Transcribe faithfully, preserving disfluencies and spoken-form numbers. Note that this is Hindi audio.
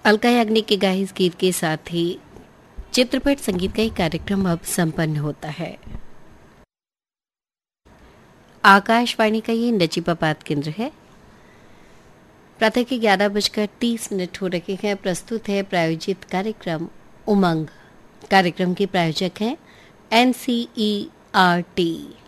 अलका याग्निक के गाए इस गीत के साथ ही चित्रपट संगीत का एक कार्यक्रम अब संपन्न होता है। आकाशवाणी का ये नजीबाबाद केंद्र है। प्रातः के ग्यारह बजकर तीस मिनट हो रखे हैं। प्रस्तुत है प्रायोजित कार्यक्रम उमंग। कार्यक्रम के प्रायोजक हैं N C E R T.